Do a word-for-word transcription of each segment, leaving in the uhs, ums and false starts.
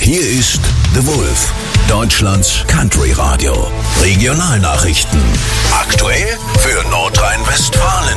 Hier ist The Wolf, Deutschlands Country Radio. Regionalnachrichten. Aktuell für Nordrhein-Westfalen.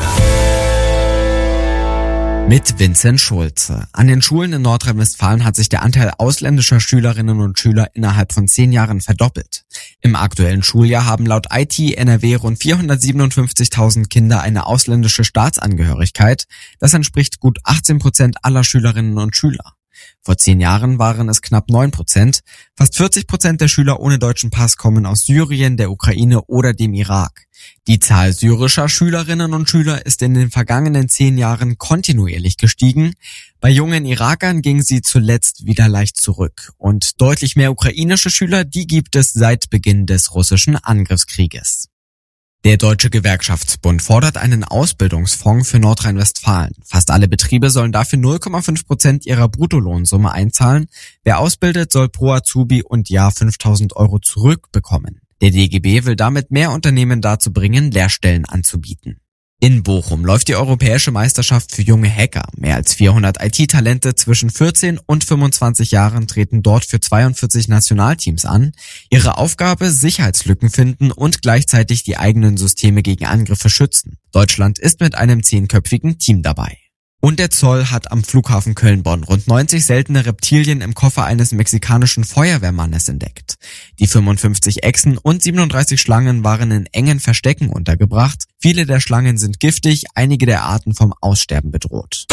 Mit Vincent Schulze. An den Schulen in Nordrhein-Westfalen hat sich der Anteil ausländischer Schülerinnen und Schüler innerhalb von zehn Jahren verdoppelt. Im aktuellen Schuljahr haben laut I T N R W rund vierhundertsiebenundfünfzigtausend Kinder eine ausländische Staatsangehörigkeit. Das entspricht gut achtzehn Prozent aller Schülerinnen und Schüler. Vor zehn Jahren waren es knapp neun Prozent. Fast vierzig Prozent der Schüler ohne deutschen Pass kommen aus Syrien, der Ukraine oder dem Irak. Die Zahl syrischer Schülerinnen und Schüler ist in den vergangenen zehn Jahren kontinuierlich gestiegen. Bei jungen Irakern ging sie zuletzt wieder leicht zurück. Und deutlich mehr ukrainische Schüler, die gibt es seit Beginn des russischen Angriffskrieges. Der Deutsche Gewerkschaftsbund fordert einen Ausbildungsfonds für Nordrhein-Westfalen. Fast alle Betriebe sollen dafür null Komma fünf Prozent ihrer Bruttolohnsumme einzahlen. Wer ausbildet, soll pro Azubi und Jahr fünftausend Euro zurückbekommen. Der D G B will damit mehr Unternehmen dazu bringen, Lehrstellen anzubieten. In Bochum läuft die Europäische Meisterschaft für junge Hacker. Mehr als vierhundert I T-Talente zwischen vierzehn und fünfundzwanzig Jahren treten dort für zweiundvierzig Nationalteams an. Ihre Aufgabe: Sicherheitslücken finden und gleichzeitig die eigenen Systeme gegen Angriffe schützen. Deutschland ist mit einem zehnköpfigen Team dabei. Und der Zoll hat am Flughafen Köln-Bonn rund neunzig seltene Reptilien im Koffer eines mexikanischen Feuerwehrmannes entdeckt. Die fünfundfünfzig Echsen und siebenunddreißig Schlangen waren in engen Verstecken untergebracht. Viele der Schlangen sind giftig, einige der Arten vom Aussterben bedroht.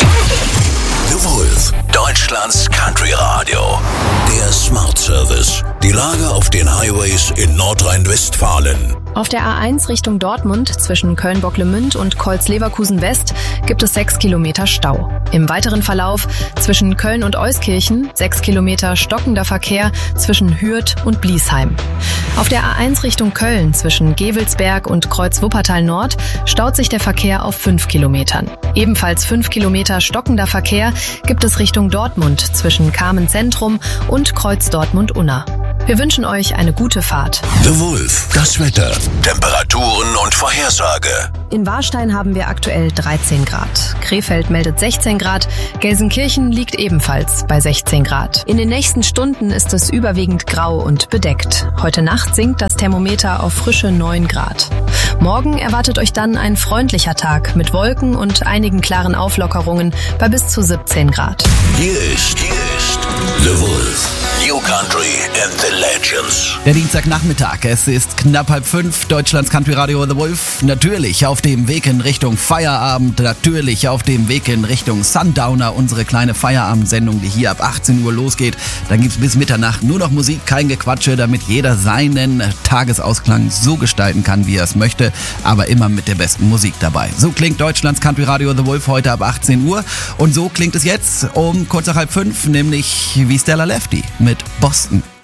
The Wolf, Deutschlands Country Radio. Der Smart Service. Die Lage auf den Highways in Nordrhein-Westfalen. Auf der A eins Richtung Dortmund zwischen Köln-Bocklemünd und Kreuz-Leverkusen-West gibt es sechs Kilometer Stau. Im weiteren Verlauf zwischen Köln und Euskirchen sechs Kilometer stockender Verkehr zwischen Hürth und Bliesheim. Auf der A eins Richtung Köln zwischen Gevelsberg und Kreuz-Wuppertal-Nord staut sich der Verkehr auf fünf Kilometern. Ebenfalls fünf Kilometer stockender Verkehr gibt es Richtung Dortmund zwischen Kamen-Zentrum und Kreuz-Dortmund-Unna. Wir wünschen euch eine gute Fahrt. The Wolf, das Wetter, Temperaturen und Vorhersage. In Warstein haben wir aktuell dreizehn Grad. Krefeld meldet sechzehn Grad. Gelsenkirchen liegt ebenfalls bei sechzehn Grad. In den nächsten Stunden ist es überwiegend grau und bedeckt. Heute Nacht sinkt das Thermometer auf frische neun Grad. Morgen erwartet euch dann ein freundlicher Tag mit Wolken und einigen klaren Auflockerungen bei bis zu siebzehn Grad. Hier ist, hier ist The Wolf. New Country and the Legends. Der Dienstagnachmittag, es ist knapp halb fünf, Deutschlands Country Radio The Wolf. Natürlich auf dem Weg in Richtung Feierabend, natürlich auf dem Weg in Richtung Sundowner, unsere kleine Feierabendsendung, die hier ab achtzehn Uhr losgeht. Dann gibt's bis Mitternacht nur noch Musik, kein Gequatsche, damit jeder seinen Tagesausklang so gestalten kann, wie er es möchte, aber immer mit der besten Musik dabei. So klingt Deutschlands Country Radio The Wolf heute ab achtzehn Uhr und so klingt es jetzt um kurz nach halb fünf, nämlich wie Stella Lefty mit Boston.